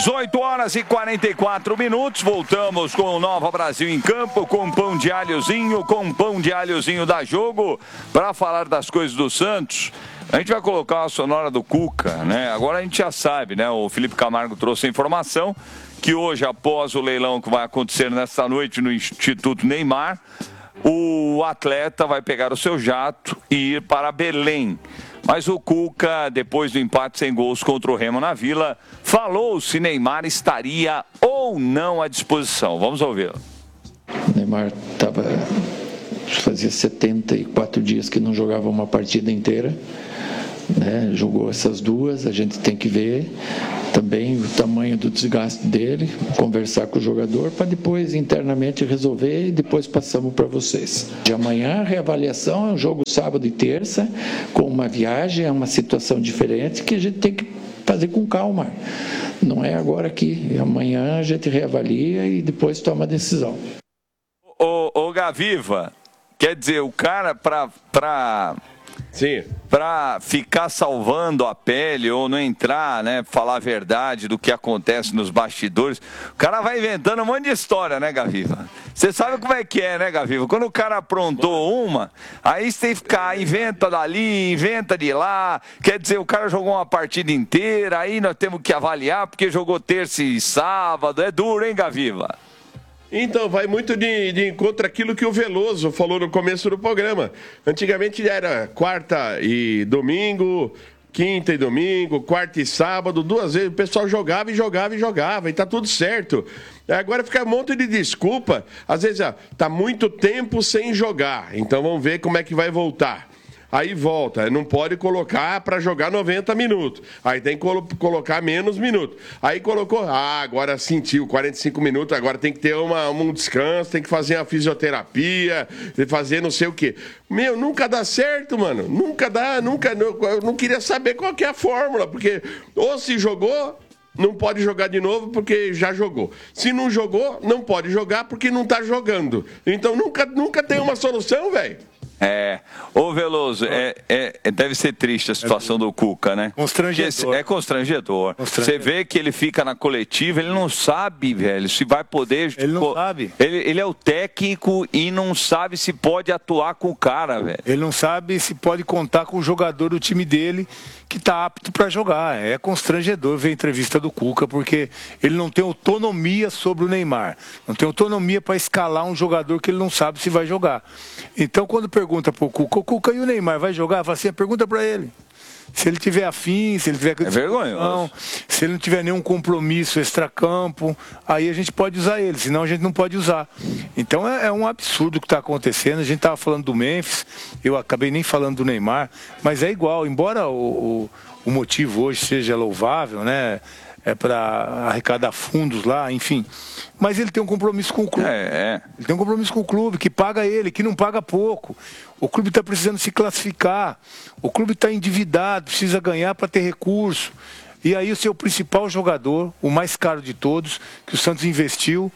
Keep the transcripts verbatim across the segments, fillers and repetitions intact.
dezoito horas e quarenta e quatro minutos, voltamos com o Nova Brasil em campo, com pão de alhozinho, com pão de alhozinho da Jogo, para falar das coisas do Santos. A gente vai colocar a sonora do Cuca, né? Agora a gente já sabe, né? O Felipe Camargo trouxe a informação que hoje, após o leilão que vai acontecer nesta noite no Instituto Neymar, o atleta vai pegar o seu jato e ir para Belém. Mas o Cuca, depois do empate sem gols contra o Remo na Vila, falou se Neymar estaria ou não à disposição. Vamos ouvi-lo. O Neymar estava, fazia setenta e quatro dias que não jogava uma partida inteira, né? Jogou essas duas, a gente tem que ver também o tamanho do desgaste dele, conversar com o jogador para depois internamente resolver e depois passamos para vocês. De amanhã a reavaliação é um jogo sábado e terça, com uma viagem, é uma situação diferente que a gente tem que fazer com calma. Não é agora aqui, amanhã a gente reavalia e depois toma a decisão. Ô, ô Gaviva, quer dizer, o cara para... pra... Sim. Para ficar salvando a pele ou não entrar, né, falar a verdade do que acontece nos bastidores, o cara vai inventando um monte de história, né, Gaviva? Você sabe como é que é, né, Gaviva? Quando o cara aprontou uma, aí você tem que ficar, inventa dali, inventa de lá, quer dizer, o cara jogou uma partida inteira, aí nós temos que avaliar porque jogou terça e sábado, é duro, hein, Gaviva? Então, vai muito de, de encontro àquilo que o Veloso falou no começo do programa. Antigamente era quarta e domingo, quinta e domingo, quarta e sábado, duas vezes. O pessoal jogava e jogava e jogava, e tá tudo certo. Agora fica um monte de desculpa. Às vezes, ó, tá muito tempo sem jogar, então vamos ver como é que vai voltar. Aí volta, não pode colocar para jogar noventa minutos. Aí tem que colo- colocar menos minutos. Aí colocou, ah, agora sentiu quarenta e cinco minutos, agora tem que ter uma, um descanso, tem que fazer uma fisioterapia, fazer não sei o quê. Meu, nunca dá certo, mano. Nunca dá, nunca. Eu não queria saber qual que é a fórmula, porque ou se jogou, não pode jogar de novo porque já jogou. Se não jogou, não pode jogar porque não tá jogando. Então nunca, nunca tem uma solução, velho. É, ô Veloso, é, é, deve ser triste a situação do Cuca, né? Constrangedor. É constrangedor. Constrangedor. Você vê que ele fica na coletiva, ele não sabe, velho, se vai poder... Ele não sabe. Ele, ele é o técnico e não sabe se pode atuar com o cara, velho. Ele não sabe se pode contar com o jogador do time dele que está apto para jogar. É constrangedor ver a entrevista do Cuca, porque ele não tem autonomia sobre o Neymar. Não tem autonomia para escalar um jogador que ele não sabe se vai jogar. Então, quando pergunta para o Cuca, o Cuca e o Neymar vai jogar? Fala assim, pergunta para ele. Se ele tiver afim, se ele tiver... É vergonhoso. Se ele não tiver nenhum compromisso extracampo, aí a gente pode usar ele, senão a gente não pode usar. Então é, é um absurdo o que está acontecendo. A gente estava falando do Memphis, eu acabei nem falando do Neymar, mas é igual, embora o, o, o motivo hoje seja louvável, né? É para arrecadar fundos lá, enfim. Mas ele tem um compromisso com o clube. É, é. Ele tem um compromisso com o clube, que paga ele, que não paga pouco. O clube está precisando se classificar. O clube está endividado, precisa ganhar para ter recurso. E aí o seu principal jogador, o mais caro de todos, que o Santos investiu,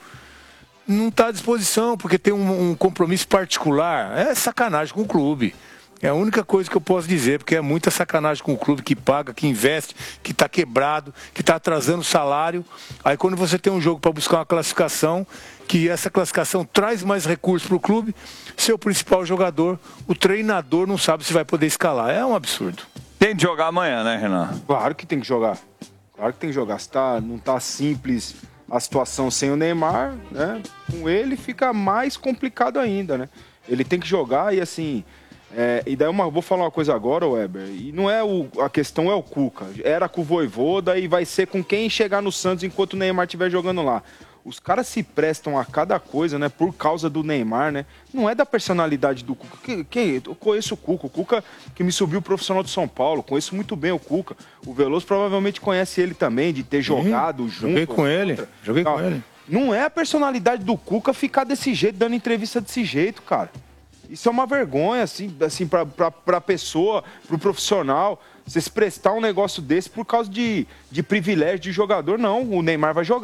não está à disposição, porque tem um, um compromisso particular. É sacanagem com o clube. É a única coisa que eu posso dizer, porque é muita sacanagem com o clube que paga, que investe, que está quebrado, que está atrasando o salário. Aí quando você tem um jogo para buscar uma classificação, que essa classificação traz mais recursos para o clube, seu principal jogador, o treinador não sabe se vai poder escalar. É um absurdo. Tem de jogar amanhã, né, Renan? Claro que tem que jogar. Claro que tem que jogar. Se tá, não tá simples a situação sem o Neymar, né? Com ele fica mais complicado ainda, né? Ele tem que jogar e assim... É, e daí uma, vou falar uma coisa agora, Weber, e não é o, a questão é o Cuca, era com o Vojvoda e vai ser com quem chegar no Santos enquanto o Neymar estiver jogando lá. Os caras se prestam a cada coisa, né, por causa do Neymar, né, não é da personalidade do Cuca. Quem, quem, eu conheço o Cuca, o Cuca que me subiu profissional de São Paulo, conheço muito bem o Cuca, o Veloso provavelmente conhece ele também, de ter jogado Sim, junto. Joguei com ele, joguei não, com ele. Não é a personalidade do Cuca ficar desse jeito, dando entrevista desse jeito, cara. Isso é uma vergonha, assim, assim pra, pra, pra pessoa, pro profissional, você se prestar um negócio desse por causa de, de privilégio de jogador. Não, o Neymar vai jogar.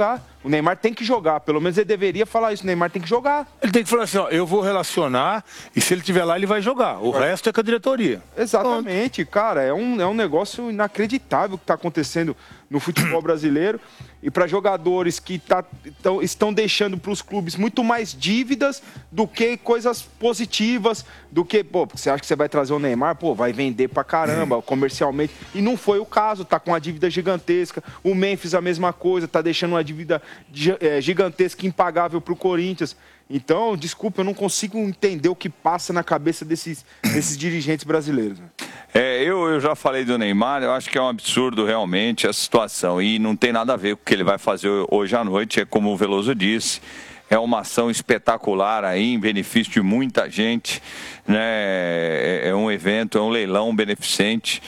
O Neymar tem que jogar, pelo menos ele deveria falar isso, o Neymar tem que jogar. Ele tem que falar assim, ó, eu vou relacionar e se ele estiver lá ele vai jogar, o vai. resto é com a diretoria. Exatamente, Pronto. cara, é um, é um negócio inacreditável o que está acontecendo no futebol brasileiro. E para jogadores que tá, tão, estão deixando para os clubes muito mais dívidas do que coisas positivas, do que, pô, você acha que você vai trazer o Neymar, pô, vai vender pra caramba, comercialmente. E não foi o caso, tá com uma dívida gigantesca. O Memphis a mesma coisa, tá deixando uma dívida gigantesca, impagável pro Corinthians. Então, desculpa, eu não consigo entender o que passa na cabeça desses, desses dirigentes brasileiros. É, eu, eu já falei do Neymar, eu acho que é um absurdo realmente a situação. E não tem nada a ver com o que ele vai fazer hoje à noite, é como o Veloso disse. É uma ação espetacular aí, em benefício de muita gente, né? É um evento, é um leilão beneficente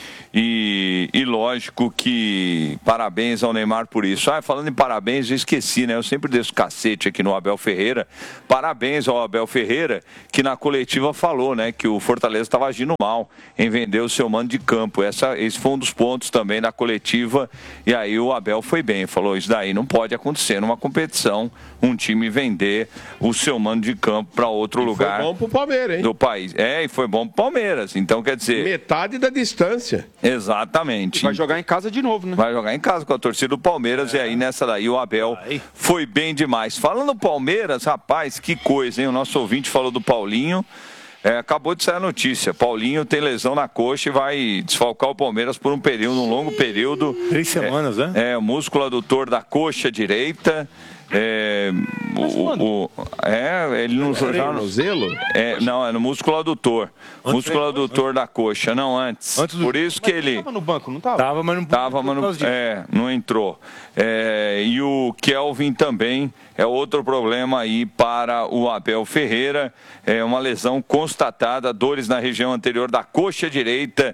e, e lógico que parabéns ao Neymar por isso. Ah, falando em parabéns, eu esqueci, né? Eu sempre desço cacete aqui no Abel Ferreira. Parabéns ao Abel Ferreira, que na coletiva falou, né? Que o Fortaleza estava agindo mal em vender o seu mando de campo. Essa, esse foi um dos pontos também da coletiva e aí o Abel foi bem, falou, isso daí não pode acontecer numa competição, um time vender o seu mando de campo para outro e lugar. Foi bom pro Palmeiras, hein? Do país. É, e foi bom pro Palmeiras. Então, quer dizer... Metade da distância. Exatamente. E vai jogar em casa de novo, né? Vai jogar em casa com a torcida do Palmeiras. É. E aí, nessa daí, o Abel Ai. foi bem demais. Falando do Palmeiras, rapaz, que coisa, hein? O nosso ouvinte falou do Paulinho. É, acabou de sair a notícia. Paulinho tem lesão na coxa e vai desfalcar o Palmeiras por um período, um longo período. Três semanas, é, né? É, o músculo adutor da coxa direita. É, o, o, é, ele não já no zelo? É, não, é no músculo adutor. Antes músculo adutor da coxa, não antes. antes do... Por isso que ele. Tava no banco, não tava? Tava, mas não, tava, mas não, é, não entrou. É, e o Kelvin também é outro problema aí para o Abel Ferreira. É uma lesão constatada, dores na região anterior da coxa direita,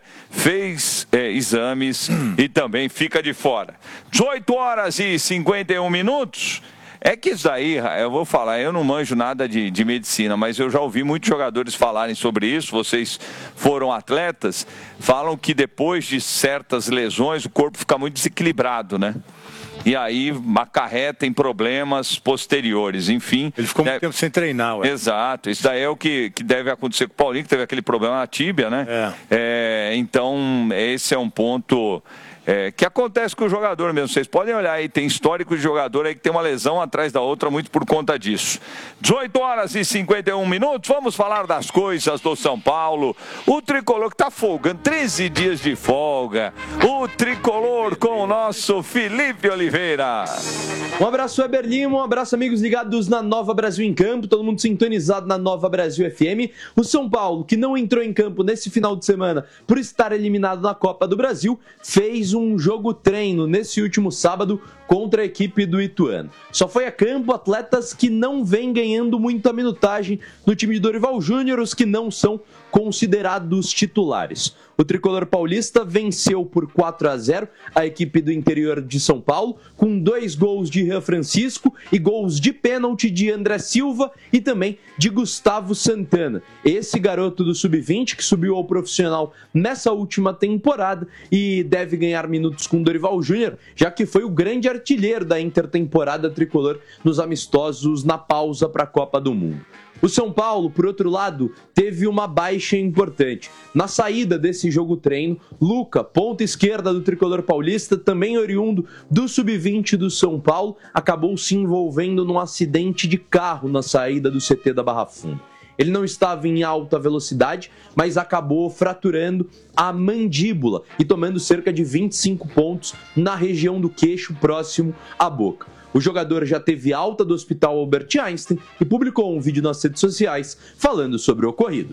fez é, exames e também fica de fora. dezoito horas e cinquenta e um minutos. É que isso aí, eu vou falar, eu não manjo nada de, de medicina, mas eu já ouvi muitos jogadores falarem sobre isso, vocês foram atletas, falam que depois de certas lesões o corpo fica muito desequilibrado, né? E aí acarreta em problemas posteriores, enfim. Ele ficou deve... muito tempo sem treinar, ué. Exato, isso daí é o que, que deve acontecer com o Paulinho, que teve aquele problema na tíbia, né? É. É, então, esse é um ponto... É, que acontece com o jogador mesmo, vocês podem olhar aí, tem histórico de jogador aí que tem uma lesão atrás da outra, muito por conta disso. dezoito horas e cinquenta e um minutos, vamos falar das coisas do São Paulo. O Tricolor que tá folgando, treze dias de folga. O Tricolor com o nosso Felipe Oliveira. Um abraço, Weber Lima, um abraço, amigos ligados na Nova Brasil em Campo, todo mundo sintonizado na Nova Brasil F M. O São Paulo, que não entrou em campo nesse final de semana por estar eliminado na Copa do Brasil, fez um jogo treino nesse último sábado contra a equipe do Ituano. Só foi a campo atletas que não vêm ganhando muita minutagem no time de Dorival Júnior, os que não são considerados titulares. O tricolor paulista venceu por quatro a zero a equipe do interior de São Paulo, com dois gols de Rian Francisco e gols de pênalti de André Silva e também de Gustavo Santana. Esse garoto do sub vinte que subiu ao profissional nessa última temporada e deve ganhar minutos com Dorival Júnior, já que foi o grande artilheiro da intertemporada tricolor nos amistosos na pausa para a Copa do Mundo. O São Paulo, por outro lado, teve uma baixa importante. Na saída desse jogo treino, Luca, ponta esquerda do tricolor paulista, também oriundo do sub vinte do São Paulo, acabou se envolvendo num acidente de carro na saída do C T da Barra Funda. Ele não estava em alta velocidade, mas acabou fraturando a mandíbula e tomando cerca de vinte e cinco pontos na região do queixo próximo à boca. O jogador já teve alta do Hospital Albert Einstein e publicou um vídeo nas redes sociais falando sobre o ocorrido.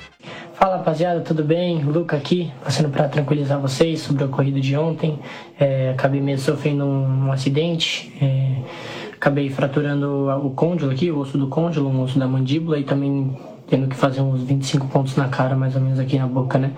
Fala, rapaziada, tudo bem? O Luca aqui, passando para tranquilizar vocês sobre o ocorrido de ontem. É, acabei mesmo sofrendo um, um acidente, é, acabei fraturando o côndilo aqui, o osso do côndilo, o osso da mandíbula e também tendo que fazer uns vinte e cinco pontos na cara, mais ou menos aqui na boca, né?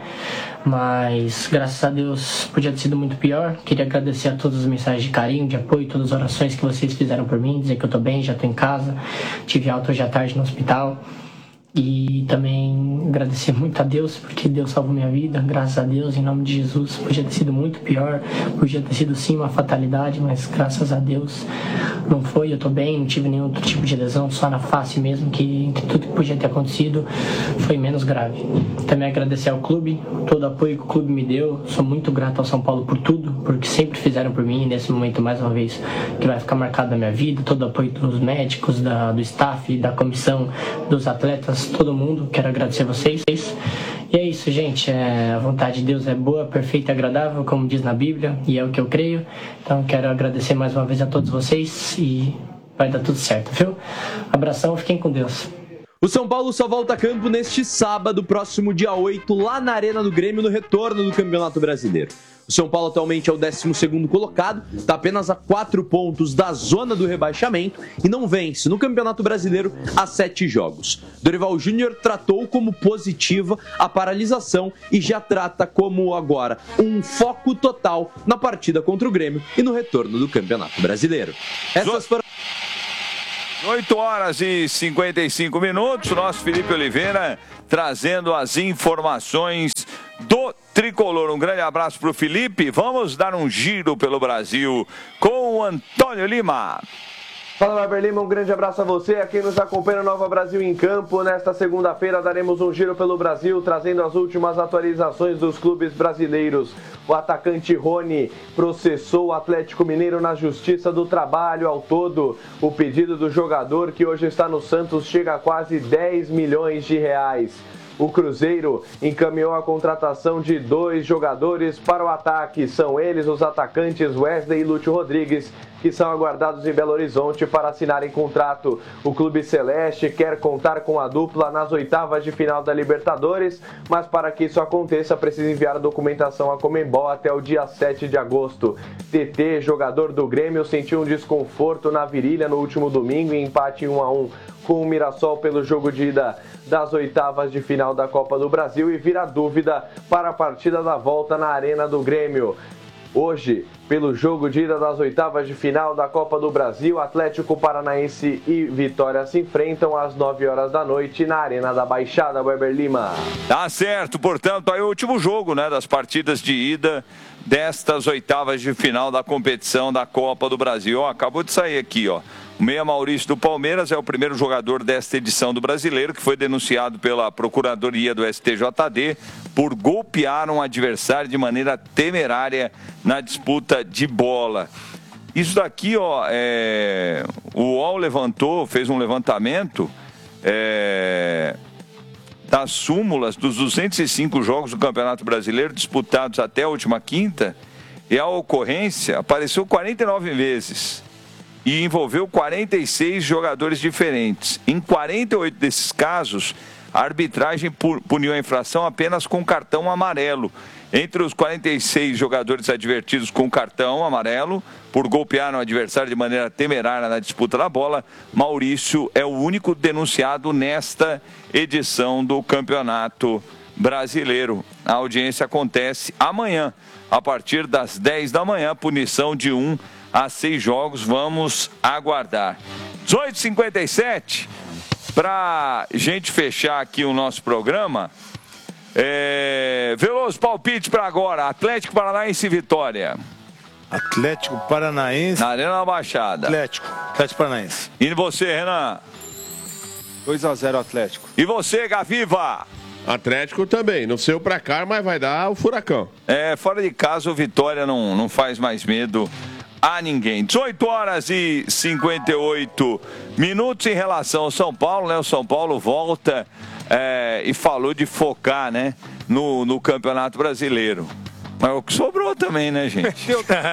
Mas, graças a Deus, podia ter sido muito pior. Queria agradecer a todas as mensagens de carinho, de apoio, todas as orações que vocês fizeram por mim, dizer que eu tô bem, já tô em casa, tive alta hoje à tarde no hospital. E também agradecer muito a Deus, porque Deus salvou minha vida, graças a Deus, em nome de Jesus. Podia ter sido muito pior, podia ter sido sim uma fatalidade, mas graças a Deus não foi. Eu tô bem, não tive nenhum outro tipo de lesão, só na face mesmo, que entre tudo que podia ter acontecido foi menos grave. Também agradecer ao clube, todo o apoio que o clube me deu. Sou muito grato ao São Paulo por tudo, porque sempre fizeram por mim, e nesse momento mais uma vez que vai ficar marcado na minha vida. Todo o apoio dos médicos, da, do staff, da comissão, dos atletas, todo mundo. Quero agradecer vocês. E é isso, gente. É, a vontade de Deus é boa, perfeita e agradável, como diz na Bíblia, e é o que eu creio. Então quero agradecer mais uma vez a todos vocês e vai dar tudo certo, viu? Abração, fiquem com Deus. O São Paulo só volta a campo neste sábado, próximo dia oito, lá na Arena do Grêmio, no retorno do Campeonato Brasileiro. O São Paulo atualmente é o décimo segundo colocado, está apenas a quatro pontos da zona do rebaixamento e não vence no Campeonato Brasileiro há sete jogos. Dorival Júnior tratou como positiva a paralisação e já trata como agora um foco total na partida contra o Grêmio e no retorno do Campeonato Brasileiro. Essas foram... oito horas e cinquenta e cinco minutos, nosso Felipe Oliveira trazendo as informações do Tricolor. Um grande abraço para o Felipe. Vamos dar um giro pelo Brasil com o Antônio Lima. Fala, Weber Lima, um grande abraço a você, a quem nos acompanha no Nova Brasil em Campo. Nesta segunda-feira daremos um giro pelo Brasil, trazendo as últimas atualizações dos clubes brasileiros. O atacante Rony processou o Atlético Mineiro na Justiça do Trabalho. Ao todo, o pedido do jogador, que hoje está no Santos, chega a quase dez milhões de reais. O Cruzeiro encaminhou a contratação de dois jogadores para o ataque. São eles os atacantes Wesley e Lúcio Rodrigues, que são aguardados em Belo Horizonte para assinarem contrato. O Clube Celeste quer contar com a dupla nas oitavas de final da Libertadores, mas para que isso aconteça precisa enviar a documentação à Conmebol até o dia sete de agosto. T T, jogador do Grêmio, sentiu um desconforto na virilha no último domingo em empate em um a um com o Mirassol pelo jogo de ida das oitavas de final da Copa do Brasil e vira dúvida para a partida da volta na Arena do Grêmio. Hoje, pelo jogo de ida das oitavas de final da Copa do Brasil, Atlético Paranaense e Vitória se enfrentam às nove horas da noite na Arena da Baixada, Weber Lima. Tá certo, portanto, aí o último jogo, né, das partidas de ida destas oitavas de final da competição da Copa do Brasil. Ó, acabou de sair aqui, ó. O meia Maurício do Palmeiras é o primeiro jogador desta edição do Brasileiro que foi denunciado pela Procuradoria do S T J D por golpear um adversário de maneira temerária na disputa de bola. Isso daqui, ó, é... o U O L levantou, fez um levantamento é... das súmulas dos duzentos e cinco jogos do Campeonato Brasileiro disputados até a última quinta, e a ocorrência apareceu quarenta e nove vezes. E envolveu quarenta e seis jogadores diferentes. Em quarenta e oito desses casos, a arbitragem puniu a infração apenas com cartão amarelo. Entre os quarenta e seis jogadores advertidos com cartão amarelo, por golpear um adversário de maneira temerária na disputa da bola, Maurício é o único denunciado nesta edição do Campeonato Brasileiro. A audiência acontece amanhã, a partir das dez da manhã, punição de um a seis jogos, vamos aguardar. dezoito e cinquenta e sete, para gente fechar aqui o nosso programa, é... Veloso, palpite para agora, Atlético Paranaense e Vitória. Atlético Paranaense. Na Arena da Baixada. Atlético, Atlético Paranaense. E você, Renan? dois a zero Atlético. E você, Gaviva? Atlético também, no seu pra cá, mas vai dar o furacão. É, fora de casa o Vitória não, não faz mais medo a ninguém. dezoito horas e cinquenta e oito minutos. Em relação ao São Paulo, né? O São Paulo volta é, e falou de focar, né, no, no Campeonato Brasileiro. Mas o que sobrou também, né, gente?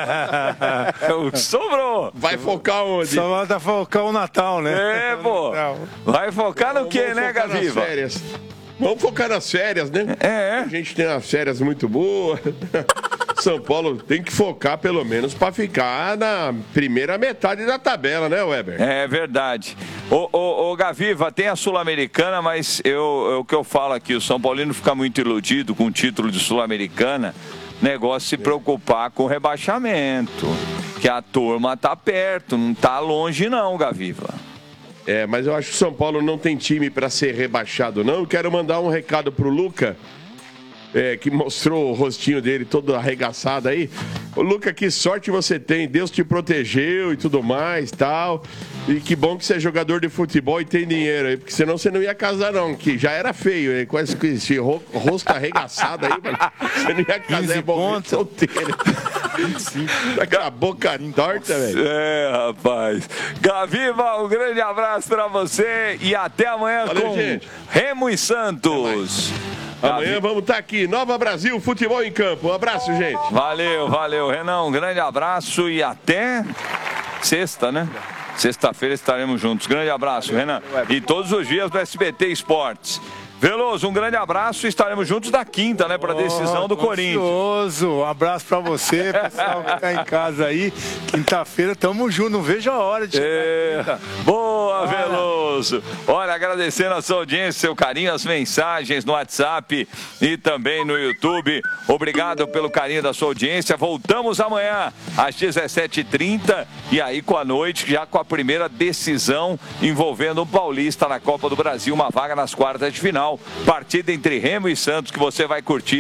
O que sobrou. Vai focar onde? Só vai focar o Natal, né? É, pô. Vai focar no quê, né, Gaviva? Nas férias. Vamos focar nas férias, né? É. A gente tem umas férias muito boas. São Paulo tem que focar pelo menos para ficar na primeira metade da tabela, né, Weber? É verdade. Ô, ô, ô Gaviva, tem a Sul-Americana, mas eu, eu, o que eu falo aqui, o São Paulino fica muito iludido com o título de Sul-Americana, negócio se preocupar com o rebaixamento, que a turma tá perto, não tá longe não, Gaviva. É, mas eu acho que o São Paulo não tem time para ser rebaixado, não. Eu quero mandar um recado pro Luca, é, que mostrou o rostinho dele todo arregaçado aí. Ô, Luca, que sorte você tem. Deus te protegeu e tudo mais, tal. E que bom que você é jogador de futebol e tem dinheiro aí, porque senão você não ia casar, não, que já era feio, hein? Com esse, com esse ro- rosto arregaçado aí, mano. Você não ia casar, é bom solteiro. Com a boca torta, velho. É, rapaz. Gaviva, um grande abraço pra você e até amanhã. Valeu, com gente. Remo e Santos. Amanhã vamos estar aqui, Nova Brasil, futebol em campo. Um abraço, gente. Valeu, valeu, Renan. Um grande abraço e até sexta, né? Sexta-feira estaremos juntos. Grande abraço, Renan. E todos os dias do S B T Esportes. Veloso, um grande abraço e estaremos juntos na quinta, né? Para a decisão do Corinthians. Ansioso. Um abraço pra você, pessoal que tá em casa aí. Quinta-feira tamo junto, não vejo a hora de chegar. É. Boa, Veloso. Olha, agradecendo a sua audiência, seu carinho, as mensagens no WhatsApp e também no YouTube. Obrigado pelo carinho da sua audiência. Voltamos amanhã às dezessete e trinta e aí com a noite, já com a primeira decisão envolvendo o Paulista na Copa do Brasil, uma vaga nas quartas de final. Partida entre Remo e Santos que você vai curtir.